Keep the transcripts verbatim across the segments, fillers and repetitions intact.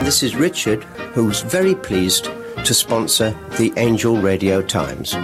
This is Richard, who's very pleased to sponsor the Angel Radio Times.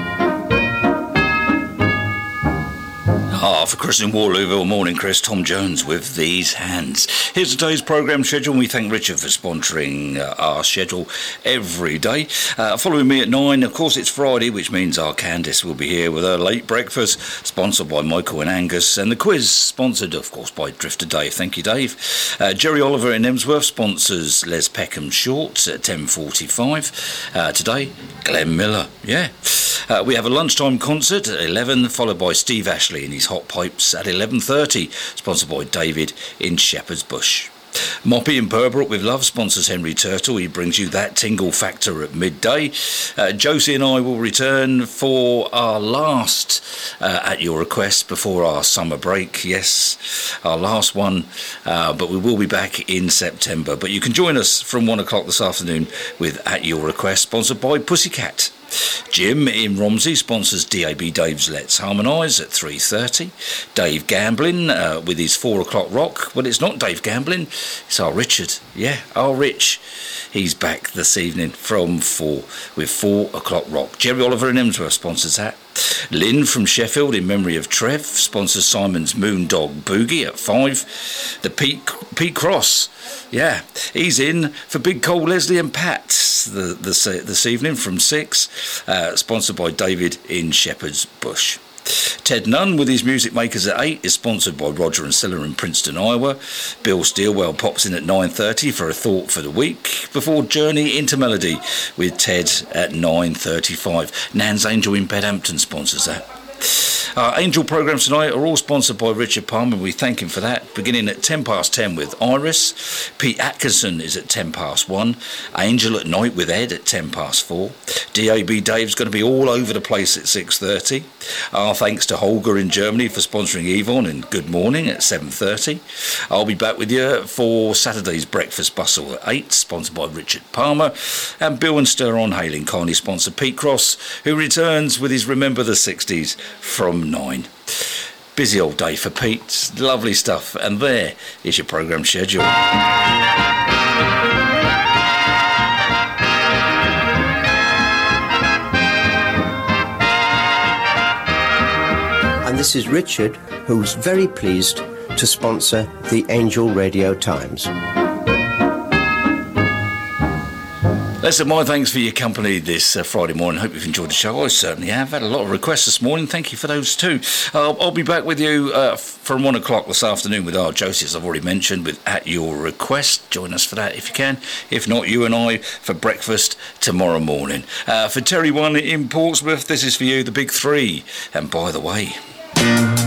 Ah, for Chris in Waterlooville, morning Chris, Tom Jones with These Hands. Here's today's programme schedule, and we thank Richard for sponsoring uh, our schedule every day. Uh, following me at nine, of course it's Friday, which means our Candice will be here with her late breakfast, sponsored by Michael and Angus, and the quiz sponsored, of course, by Drifter Dave. Thank you, Dave. Uh, Jerry Oliver in Emsworth sponsors Les Peckham Shorts at ten forty-five. Uh, today, Glenn Miller, yeah. Uh, we have a lunchtime concert at eleven, followed by Steve Ashley and his Hot Pipes at eleven thirty, sponsored by David in Shepherd's Bush. Moppy and Purbrook with Love sponsors Henry Turtle. He brings you that tingle factor at midday. Uh, Josie and I will return for our last uh, At Your Request before our summer break. Yes, our last one, uh, but we will be back in September. But you can join us from one o'clock this afternoon with At Your Request, sponsored by Pussycat. Jim in Romsey sponsors D A B Dave's Let's Harmonise at three thirty. Dave Gamblin uh, with his four o'clock rock. Well, it's not Dave Gamblin, it's our Richard. Yeah, our Rich. He's back this evening from four with four o'clock rock. Jerry Oliver in Emsworth sponsors that. Lynn from Sheffield in memory of Trev sponsors Simon's Moondog Boogie at five. The Pete Pete Cross, yeah, he's in for Big Cole, Leslie and Pat the, the, this evening from six, uh, sponsored by David in Shepherd's Bush. Ted Nunn with his Music Makers at eight is sponsored by Roger and Silla in Princeton, Iowa. Bill Steelwell pops in at nine thirty for a thought for the week before Journey into Melody with Ted at nine thirty-five. Nan's Angel in Bedhampton sponsors that. Our Angel programmes tonight are all sponsored by Richard Palmer. We thank him for that. Beginning at ten past ten with Iris. Pete Atkinson is at ten past one. Angel at Night with Ed at ten past four. D A B Dave's going to be all over the place at six thirty. Our thanks to Holger in Germany for sponsoring Yvonne and Good Morning at seven thirty. I'll be back with you for Saturday's Breakfast Bustle at eight, sponsored by Richard Palmer. And Bill and Stir on Hailing kindly sponsor Pete Cross, who returns with his Remember the sixties from nine. Busy old day for Pete. Lovely stuff. And there is your programme schedule. And this is Richard, who's very pleased to sponsor the Angel Radio Times. Listen, my thanks for your company this uh, Friday morning. Hope you've enjoyed the show. I certainly have. Had a lot of requests this morning. Thank you for those too. Uh, I'll be back with you uh, from one o'clock this afternoon with our Josie, as I've already mentioned, with At Your Request. Join us for that if you can. If not, you and I for breakfast tomorrow morning. Uh, for Terry One in Portsmouth, this is for you, the Big Three. And by the way...